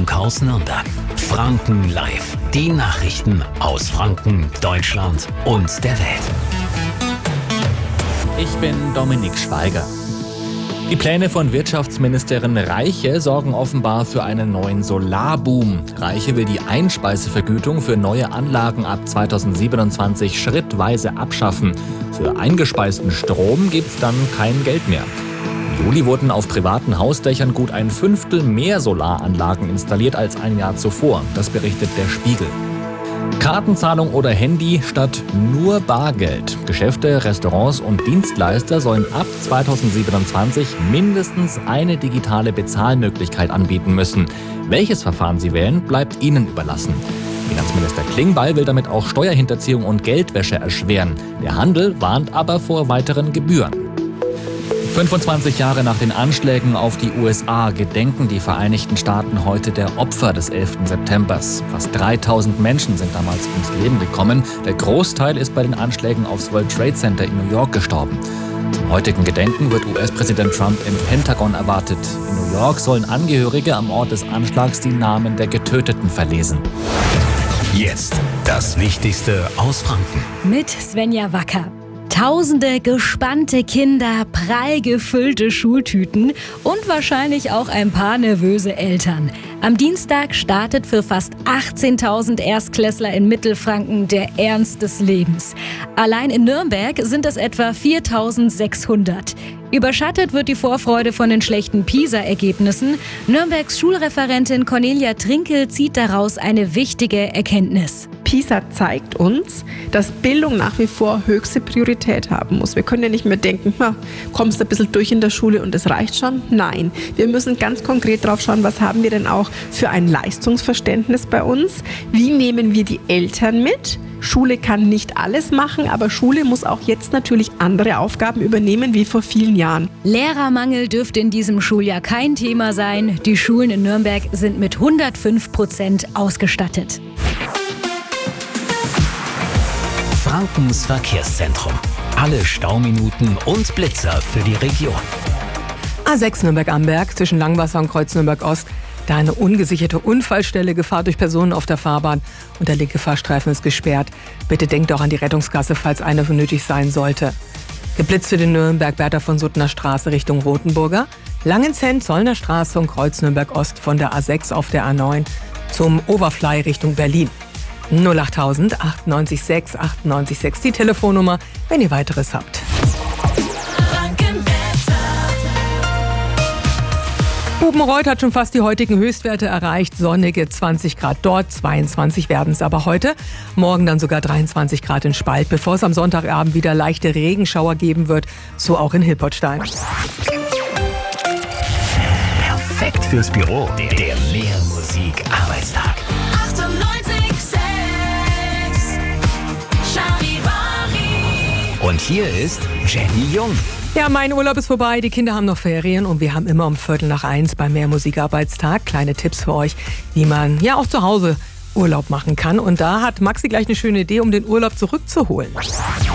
Funkhaus Nürnberg. Franken live. Die Nachrichten aus Franken, Deutschland und der Welt. Ich bin Dominik Schweiger. Die Pläne von Wirtschaftsministerin Reiche sorgen offenbar für einen neuen Solarboom. Reiche will die Einspeisevergütung für neue Anlagen ab 2027 schrittweise abschaffen. Für eingespeisten Strom gibt's dann kein Geld mehr. Im Juli wurden auf privaten Hausdächern gut ein Fünftel mehr Solaranlagen installiert als ein Jahr zuvor. Das berichtet der Spiegel. Kartenzahlung oder Handy statt nur Bargeld. Geschäfte, Restaurants und Dienstleister sollen ab 2027 mindestens eine digitale Bezahlmöglichkeit anbieten müssen. Welches Verfahren sie wählen, bleibt ihnen überlassen. Finanzminister Klingbeil will damit auch Steuerhinterziehung und Geldwäsche erschweren. Der Handel warnt aber vor weiteren Gebühren. 25 Jahre nach den Anschlägen auf die USA gedenken die Vereinigten Staaten heute der Opfer des 11. September. Fast 3000 Menschen sind damals ums Leben gekommen. Der Großteil ist bei den Anschlägen aufs World Trade Center in New York gestorben. Zum heutigen Gedenken wird US-Präsident Trump im Pentagon erwartet. In New York sollen Angehörige am Ort des Anschlags die Namen der Getöteten verlesen. Jetzt das Wichtigste aus Franken. Mit Svenja Wacker. Tausende gespannte Kinder, prall gefüllte Schultüten und wahrscheinlich auch ein paar nervöse Eltern. Am Dienstag startet für fast 18.000 Erstklässler in Mittelfranken der Ernst des Lebens. Allein in Nürnberg sind es etwa 4.600. Überschattet wird die Vorfreude von den schlechten PISA-Ergebnissen. Nürnbergs Schulreferentin Cornelia Trinkel zieht daraus eine wichtige Erkenntnis. PISA zeigt uns, dass Bildung nach wie vor höchste Priorität haben muss. Wir können ja nicht mehr denken, kommst du ein bisschen durch in der Schule und das reicht schon. Nein, wir müssen ganz konkret drauf schauen, was haben wir denn auch für ein Leistungsverständnis bei uns? Wie nehmen wir die Eltern mit? Schule kann nicht alles machen, aber Schule muss auch jetzt natürlich andere Aufgaben übernehmen wie vor vielen Jahren. Lehrermangel dürfte in diesem Schuljahr kein Thema sein. Die Schulen in Nürnberg sind mit 105% ausgestattet. Frankens Verkehrszentrum. Alle Stauminuten und Blitzer für die Region. A6 Nürnberg-Amberg zwischen Langwasser und Kreuz Nürnberg-Ost. Da eine ungesicherte Unfallstelle, Gefahr durch Personen auf der Fahrbahn und der linke Fahrstreifen ist gesperrt. Bitte denkt auch an die Rettungsgasse, falls eine nötig sein sollte. Geblitzt für den Nürnberg-Bertha von Suttner Straße Richtung Rothenburger. Langenzenn, Zollner Straße und Kreuz Nürnberg-Ost von der A6 auf der A9 zum Overfly Richtung Berlin. 08000 98 6 98 6 die Telefonnummer, wenn ihr weiteres habt. Bubenreuth hat schon fast die heutigen Höchstwerte erreicht. Sonnige 20 Grad dort, 22 werden es aber heute. Morgen dann sogar 23 Grad in Spalt, bevor es am Sonntagabend wieder leichte Regenschauer geben wird. So auch in Hilpertstein. Perfekt fürs Büro. Der Mehrmusik-Arbeitstag. 98,6 Charivari. Und hier ist Jenny Jung. Ja, mein Urlaub ist vorbei, die Kinder haben noch Ferien und wir haben immer um 12:45 beim Mehrmusikarbeitstag kleine Tipps für euch, wie man ja auch zu Hause Urlaub machen kann. Und da hat Maxi gleich eine schöne Idee, um den Urlaub zurückzuholen.